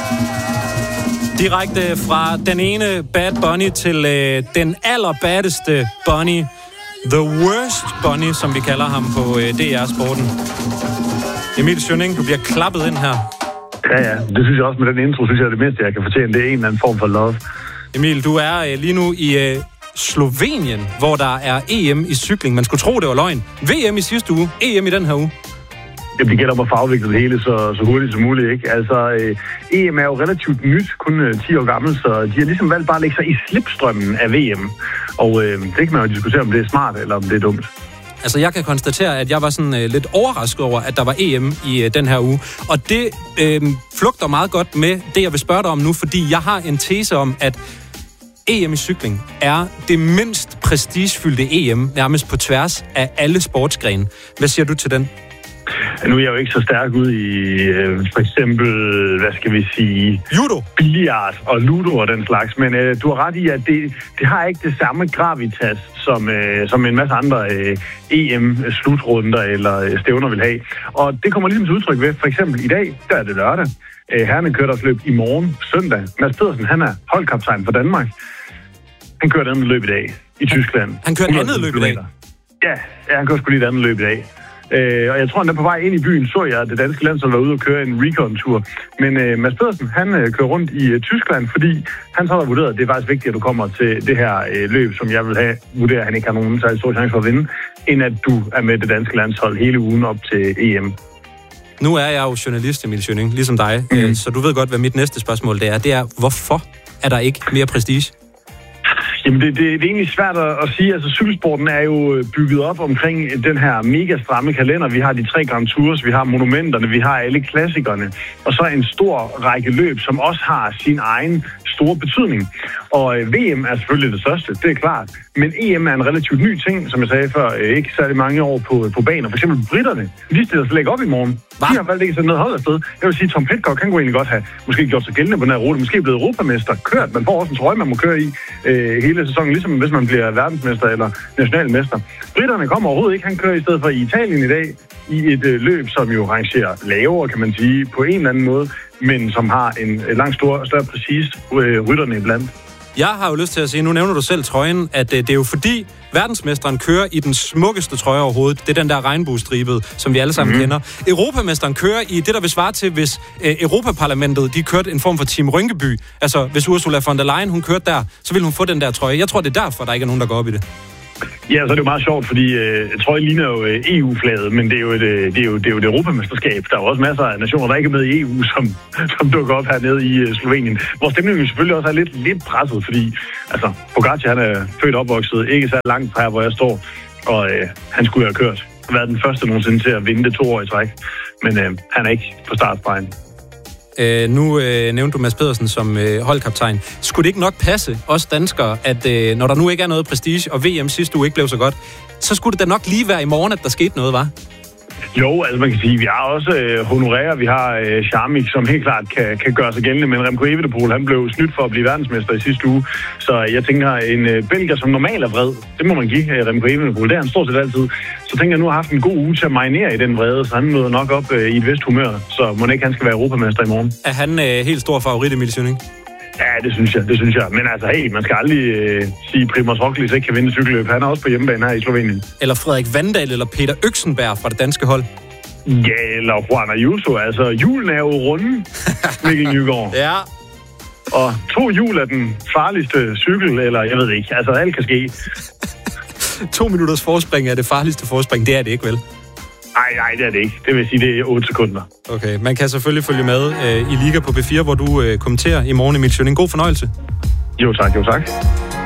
Direkte fra den ene Bad Bunny til den allerbaddeste Bunny. The Worst Bunny, som vi kalder ham på DR Sporten. Emil Schønning, du bliver klappet ind her. Ja. Det synes jeg også med den intro, synes jeg det mindste, jeg kan fortælle, det er en eller anden form for love. Emil, du er lige nu i Slovenien, hvor der er EM i cykling. Man skulle tro, det var løgn. VM i sidste uge, EM i den her uge. Jamen, det gælder om at fagvikle det hele så hurtigt som muligt, ikke? Altså, EM er jo relativt nyt, kun 10 år gammel, så de har ligesom valgt bare at lægge sig i slipstrømmen af VM. Og det kan man jo diskutere, om det er smart, eller om det er dumt. Altså, jeg kan konstatere, at jeg var sådan lidt overrasket over, at der var EM i den her uge. Og det flugter meget godt med det, jeg vil spørge dig om nu, fordi jeg har en tese om, at EM i cykling er det mindst prestigefyldte EM, nærmest på tværs af alle sportsgrene. Hvad siger du til den? Nu er jeg jo ikke så stærk ud i for eksempel, hvad skal vi sige... Judo. Billiard og ludo og den slags, men du har ret i, at det har ikke det samme gravitas, som en masse andre EM-slutrunder eller stævner vil have. Og det kommer ligesom til udtryk ved, for eksempel i dag, der er det lørdag. Herrene kører deres løb i morgen, søndag. Mads Pedersen, han er holdkaptajn for Danmark. Han kører et andet løb i dag i Tyskland. Han kører et andet løb i dag? Ja, han kører sgu lige et andet løb i dag. Og jeg tror, han er på vej ind i byen, så jeg, at det danske landshold var ude og køre en recon-tur. Men Mads Pedersen, han kører rundt i Tyskland, fordi han så har vurderet, at det er faktisk vigtigt, at du kommer til det her løb, som jeg vil have vurderet, at han ikke har nogen særlig stor chance for at vinde, end at du er med det danske landshold hele ugen op til EM. Nu er jeg jo journalist, Emil Schønning, ligesom dig, så du ved godt, hvad mit næste spørgsmål det er. Det er, hvorfor er der ikke mere prestige? Jamen, det er egentlig svært at sige. Altså, cykelsporten er jo bygget op omkring den her mega stramme kalender. Vi har de 3 Grand Tours, vi har monumenterne, vi har alle klassikerne. Og så en stor række løb, som også har sin egen store betydning. Og VM er selvfølgelig det største, det er klart. Men EM er en relativt ny ting, som jeg sagde før, ikke særlig mange år på banen. For eksempel britterne, de stiller slet ikke op i morgen. De har valgt ikke sådan noget hold afsted. Jeg vil sige, Tom Pidcock, han kunne egentlig godt have måske gjort sig gældende på den her rute. Måske blevet europamester, kørt. Man får også en trøje, man må køre i hele sæsonen, ligesom hvis man bliver verdensmester eller nationalmester. Britterne kommer overhovedet ikke. Han kører i stedet for i Italien i dag i et løb, som jo rangerer lavere, kan man sige, på en eller anden måde, men som har en langt større præcis rytterne iblandt. Jeg har jo lyst til at sige, nu nævner du selv trøjen, at det er jo fordi verdensmesteren kører i den smukkeste trøje overhovedet. Det er den der regnbuestribede, som vi alle sammen kender. Europamesteren kører i det, der vil svare til, hvis Europaparlamentet, de kørte en form for Team Rynkeby. Altså, hvis Ursula von der Leyen, hun kørte der, så vil hun få den der trøje. Jeg tror, det er derfor, der ikke er nogen, der går op i det. Ja, så er det jo meget sjovt, fordi trøjen ligner jo EU-flaget, men det er jo et europamesterskab. Der er jo også masser af nationer, der ikke er med i EU, som dukker op hernede i Slovenien. Hvor stemningen selvfølgelig også er lidt presset, fordi altså, Pogačar, han er født og opvokset ikke så langt fra her, hvor jeg står, og han skulle have kørt. Været den første nogensinde til at vinde det 2 år i træk, men han er ikke på startstregen. Nu nævnte du Mads Pedersen som holdkaptajn. Skulle det ikke nok passe, os danskere, at når der nu ikke er noget prestige, og VM sidste uge ikke blev så godt, så skulle det da nok lige være i morgen, at der skete noget, hva'? Jo, altså man kan sige, vi har også honorærer, vi har Charmik, som helt klart kan gøre sig gældende, men Remco Evenepoel, han blev snydt for at blive verdensmester i sidste uge, så jeg tænker, en belgier, som normalt er vred, det må man give Remco Evenepoel, det er han stort set altid, så tænker jeg, nu har haft en god uge til at marinere i den vrede, så han møder nok op i et vist humør, så må ikke han skal være europamester i morgen. Er han helt stor favorit, Emil Schønning? Ja, det synes jeg. Men altså, hey, man skal aldrig sige, Primož Roglič ikke kan vinde cykelløb. Han er også på hjemmebane her i Slovenien. Eller Frederik Vandal eller Peter Øksenberg fra det danske hold. Ja, eller Juan Ayuso. Altså, julen er jo runde, Mikkel Nygaard. Ja. Og 2 hjul er den farligste cykel, eller jeg ved ikke. Altså, alt kan ske. 2 minutters forspring er det farligste forspring. Det er det ikke, vel? Nej, det er det ikke. Det vil sige, det er 8 sekunder. Okay, man kan selvfølgelig følge med i Liga på B4, hvor du kommenterer i morgen, Emil Schønning. God fornøjelse. Jo tak.